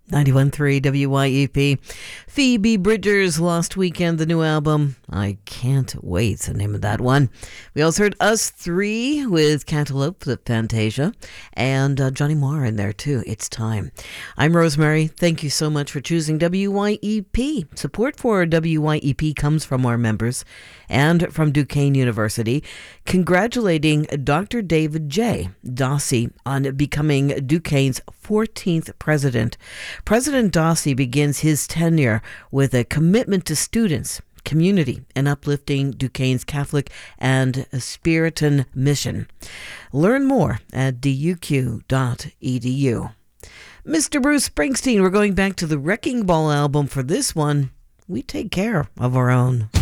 91.3 WYEP. Phoebe Bridgers, Lost Weekend, the new album. I Can't Wait's the name of that one. We also heard Us Three with Cantaloupe, the Fantasia, and Johnny Marr in there too. It's Time. I'm Rosemary. Thank you so much for choosing WYEP. Support for WYEP comes from our members and from Duquesne University, congratulating Dr. David J. Dossie on becoming Duquesne's 14th president. President Dossie begins his tenure with a commitment to students, community, and uplifting Duquesne's Catholic and Spiritan mission. Learn more at duq.edu. Mr. Bruce Springsteen, we're going back to the Wrecking Ball album for this one. We take care of our own.